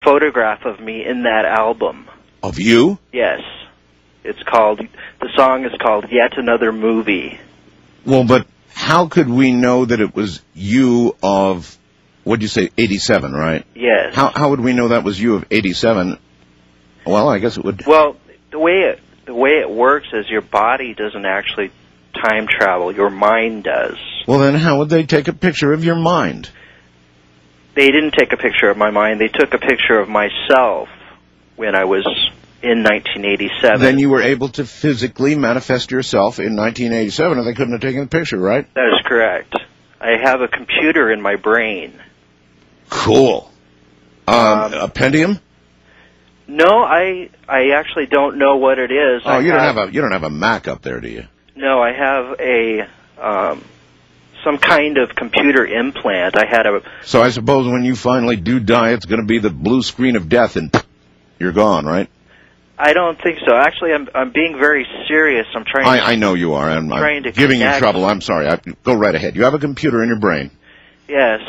photograph of me in that album. Of you? Yes. The song is called Yet Another Movie. Well, but how could we know that it was you of, what'd you say, 87, right? Yes. How would we know that was you of 87? Well, I guess it would. Well, the way it works is your body doesn't actually time travel. Your mind does. Well, then how would they take a picture of your mind? They didn't take a picture of my mind. They took a picture of myself when I was in 1987. Then you were able to physically manifest yourself in 1987, and they couldn't have taken the picture, right? That is correct. I have a computer in my brain. Cool. A Pentium? No, I actually don't know what it is. Oh, you don't have a Mac up there, do you? No, I have a some kind of computer implant. So I suppose when you finally do die, it's going to be the blue screen of death, and you're gone, right? I don't think so. Actually, I'm being very serious. I know you are. I'm giving you trouble. I'm sorry. Go right ahead. You have a computer in your brain. Yes.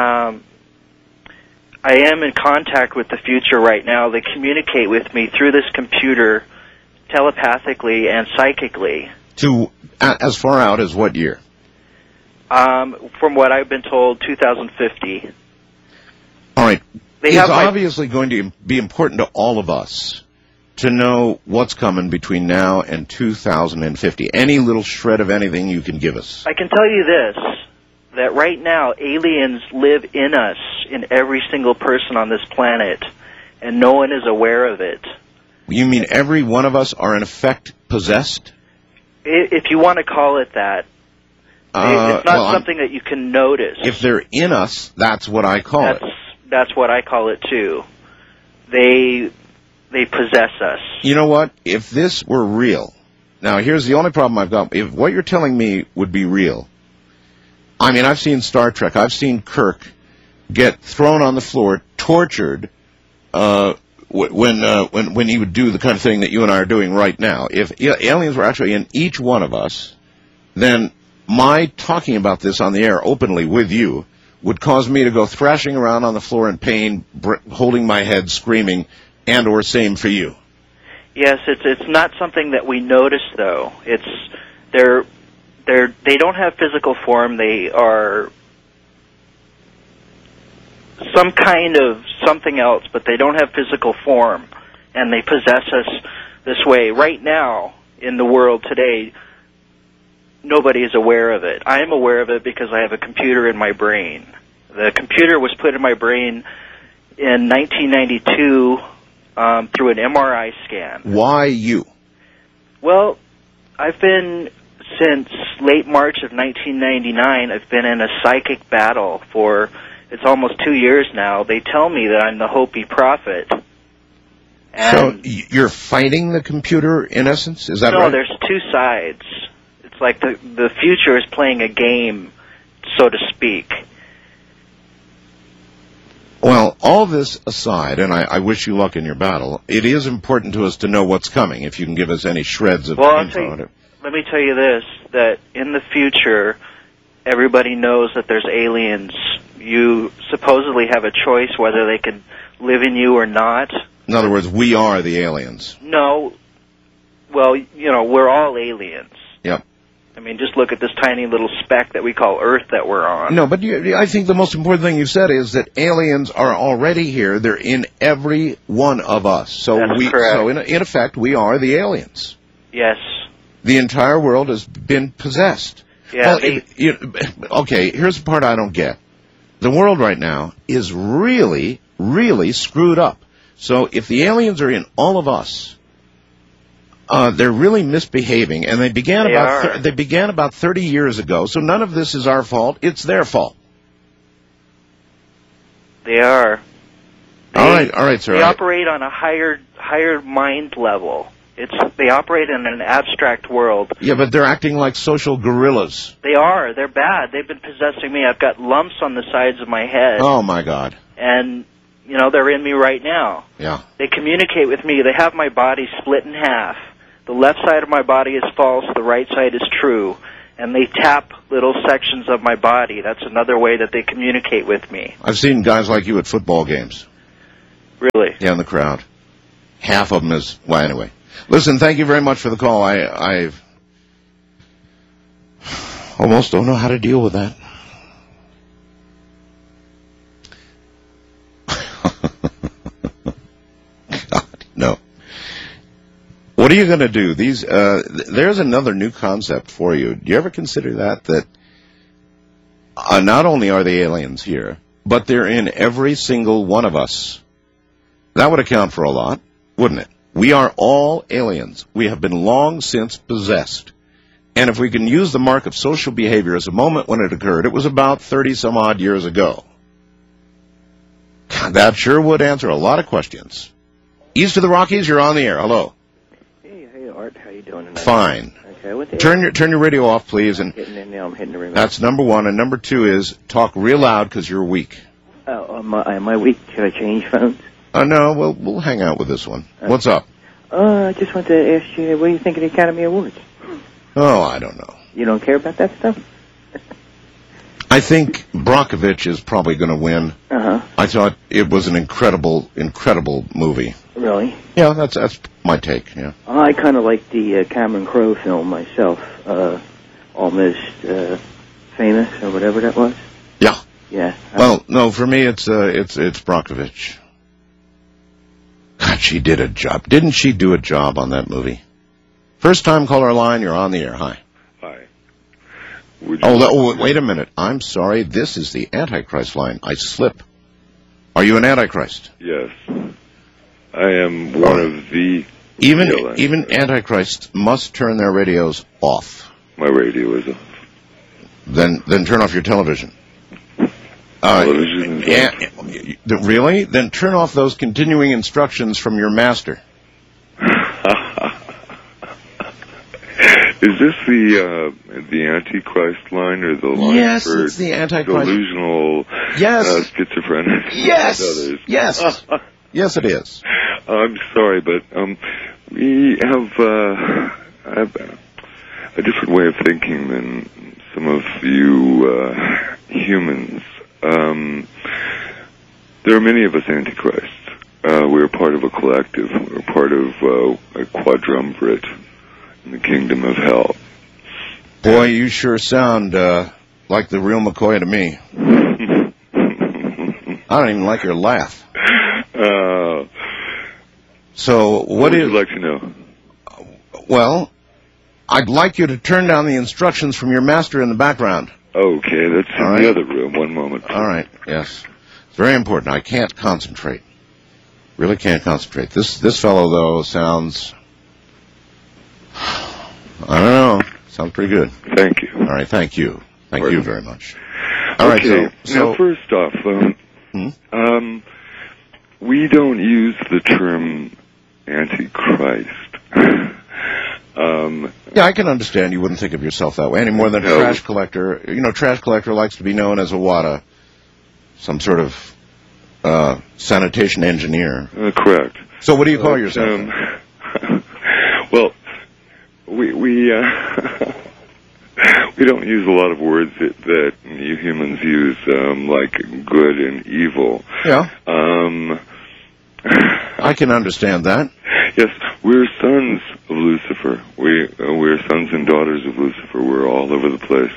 I am in contact with the future right now. They communicate with me through this computer telepathically and psychically. To as far out as what year? From what I've been told, 2050. All right. It's obviously going to be important to all of us to know what's coming between now and 2050. Any little shred of anything you can give us. I can tell you this, that right now aliens live in us, in every single person on this planet, and no one is aware of it. You mean every one of us are in effect possessed? If you want to call it that. It's not something that you can notice. If they're in us, that's what I call it. That's what I call it, too. They possess us. You know what? If this were real, now here's the only problem I've got. If what you're telling me would be real, I mean, I've seen Star Trek. I've seen Kirk get thrown on the floor, tortured, when he would do the kind of thing that you and I are doing right now. If aliens were actually in each one of us, then my talking about this on the air openly with you would cause me to go thrashing around on the floor in pain, holding my head, screaming, and or same for you. Yes, it's not something that we notice, though. They don't have physical form. They are some kind of something else, but they don't have physical form, and they possess us this way. Right now, in the world today, nobody is aware of it. I am aware of it because I have a computer in my brain. The computer was put in my brain in 1992 through an MRI scan. Why you? Well, I've been, since late March of 1999, I've been in a psychic battle for, it's almost 2 years now. They tell me that I'm the Hopi prophet. So you're fighting the computer, in essence? Is that right? No, there's two sides. It's like the future is playing a game, so to speak. Well, all this aside, and I wish you luck in your battle, it is important to us to know what's coming, if you can give us any shreds of info on it. Let me tell you this, that in the future, everybody knows that there's aliens. You supposedly have a choice whether they can live in you or not. In other words, we are the aliens. No. Well, we're all aliens. Yep. I mean, just look at this tiny little speck that we call Earth that we're on. No, but I think the most important thing you said is that aliens are already here. They're in every one of us. So That's correct. So in effect, we are the aliens. Yes. The entire world has been possessed. Yeah. Well, okay, here's the part I don't get. The world right now is really, really screwed up. So if the aliens are in all of us, they're really misbehaving, and they began about 30 years ago. So none of this is our fault; it's their fault. They are. All right, sir. They operate on a higher mind level. They operate in an abstract world. Yeah, but they're acting like social gorillas. They are. They're bad. They've been possessing me. I've got lumps on the sides of my head. Oh my God. And they're in me right now. Yeah. They communicate with me. They have my body split in half. The left side of my body is false, the right side is true. And they tap little sections of my body. That's another way that they communicate with me. I've seen guys like you at football games. Really? Yeah, in the crowd. Half of them is, well, anyway. Listen, thank you very much for the call. I almost don't know how to deal with that. God, no. What are you going to do? There's another new concept for you. Do you ever consider that not only are the aliens here, but they're in every single one of us? That would account for a lot, wouldn't it? We are all aliens. We have been long since possessed. And if we can use the mark of social behavior as a moment when it occurred, it was about 30-some-odd years ago. God, that sure would answer a lot of questions. East of the Rockies, you're on the air. Hello. Hey, Art. How you doing tonight? Fine. Okay, Turn your radio off, please. And I'm hitting the remote. that's number one. And number two is talk real loud because you're weak. Oh, am I weak? Should I change phones? No, we'll hang out with this one. What's up? I just want to ask you, what do you think of the Academy Awards? Oh, I don't know. You don't care about that stuff? I think Brockovich is probably going to win. Uh-huh. I thought it was an incredible movie. Really? Yeah, that's my take, yeah. I kind of like the Cameron Crowe film myself, Almost Famous, or whatever that was. Yeah. Yeah. Well, no, for me it's Brockovich. God, she did a job. Didn't she do a job on that movie? First time caller line, you're on the air. Hi. Hi. Wait a minute. I'm sorry. This is the Antichrist line. I slip. Are you an Antichrist? Yes. I am one of the... Even Antichrists must turn their radios off. My radio is off. Then turn off your television. Television is off. Really? Then turn off those continuing instructions from your master. Is this the Antichrist line or the line yes, for it's the Antichrist. Delusional schizophrenic? Yes. Others? Yes. Yes, it is. I'm sorry, but we have a different way of thinking than some of you humans. There are many of us Antichrists. We're part of a collective. We're part of a quadrumvirate in the kingdom of hell. Boy, you sure sound like the real McCoy to me. I don't even like your laugh. So what would you like to know? Well, I'd like you to turn down the instructions from your master in the background. Okay, that's in the other room. One moment. All right, yes. It's very important. I can't concentrate. Really can't concentrate. This fellow, though, sounds... I don't know. Sounds pretty good. Thank you. All right, thank you. Thank you very much. All right, now first off, we don't use the term Antichrist. Yeah, I can understand you wouldn't think of yourself that way any more than a trash collector. You know, trash collector likes to be known as a WADA, some sort of sanitation engineer. Correct. So what do you call yourself? Well, we don't use a lot of words that you humans use, like good and evil. Yeah. I can understand that. Yes, we're sons of Lucifer. We're sons and daughters of Lucifer. We're all over the place.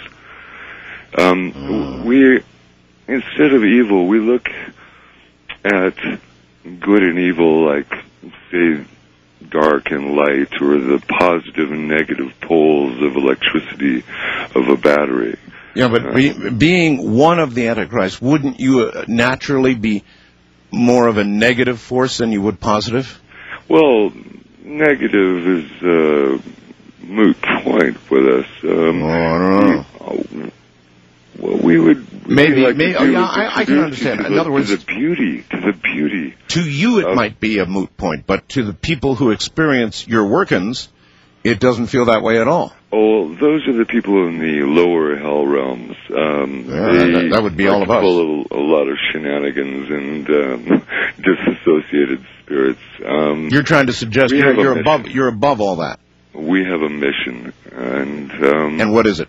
We, instead of evil, we look at good and evil like, say, dark and light, or the positive and negative poles of electricity of a battery. Yeah, but being one of the Antichrist, wouldn't you naturally be more of a negative force than you would positive? Well, negative is a moot point with us. I don't know. Well, we would maybe. I can understand. In other words, to the beauty. To you, it might be a moot point, but to the people who experience your workings, it doesn't feel that way at all. Oh, those are the people in the lower hell realms. That would be all of us. Full of a lot of shenanigans and disassociated spirits. You're trying to suggest you're above all that. We have a mission, and what is it?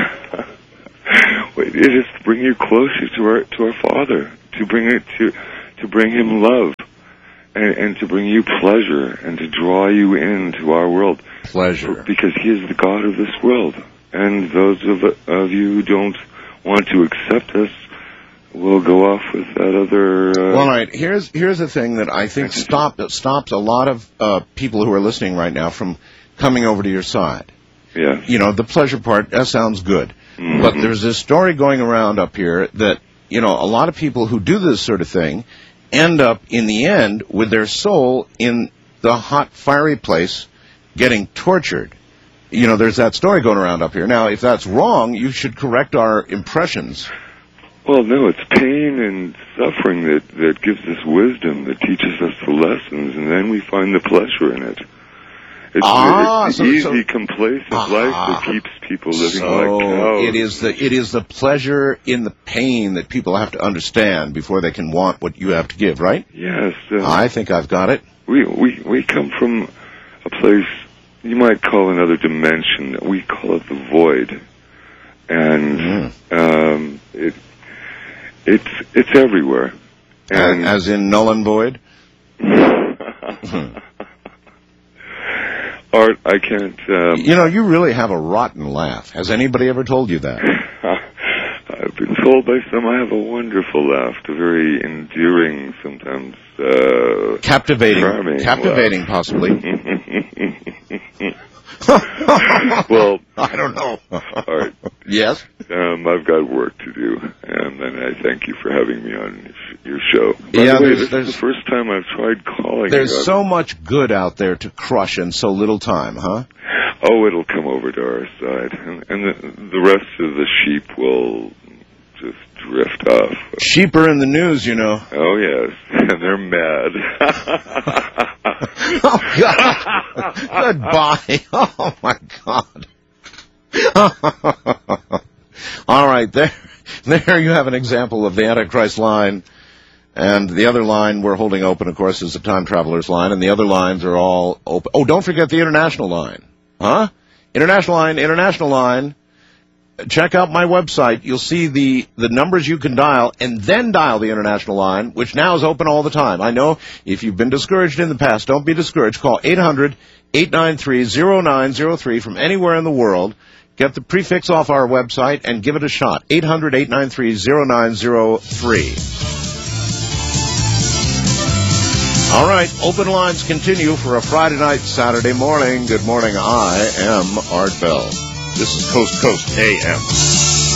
It is to bring you closer to our Father, to bring it to bring him love and to bring you pleasure and to draw you into our world. Pleasure. Because he is the God of this world. And those of you who don't want to accept us will go off with that other... Well, all right, here's the thing that I think stops a lot of people who are listening right now from coming over to your side. Yeah. You know, the pleasure part, that sounds good. Mm-hmm. But there's this story going around up here that, you know, a lot of people who do this sort of thing end up, in the end, with their soul in the hot, fiery place getting tortured. You know, there's that story going around up here. Now, if that's wrong, you should correct our impressions. Well, no, it's pain and suffering that gives us wisdom, that teaches us the lessons, and then we find the pleasure in it. It's the easy, complacent life that keeps people living like cows. It is the pleasure in the pain that people have to understand before they can want what you have to give, right? Yes. I think I've got it. We come from a place you might call another dimension. We call it the void, and it's everywhere. And as in null and void. Art, I can't... You know, you really have a rotten laugh. Has anybody ever told you that? I've been told by some I have a wonderful laugh, a very endearing, sometimes... Captivating, possibly. Well... I don't know. Art. Yes? I've got work to do, and I thank you for having me on your show. By the way, this is the first time I've tried calling. There's so much good out there to crush in so little time, huh? Oh, it'll come over to our side, and the rest of the sheep will just drift off. Sheep are in the news, you know. Oh, yes, and they're mad. Oh, God. Goodbye. Oh, my God. All right, there you have an example of the Antichrist line, and the other line we're holding open, of course, is the Time Traveler's line, and the other lines are all open. Oh, don't forget the International line. Huh? International line. Check out my website. You'll see the numbers you can dial, and then dial the International line, which now is open all the time. I know if you've been discouraged in the past, don't be discouraged. Call 800-893-0903 from anywhere in the world. Get the prefix off our website and give it a shot. 800-893-0903. All right, open lines continue for a Friday night, Saturday morning. Good morning, I am Art Bell. This is Coast to Coast AM.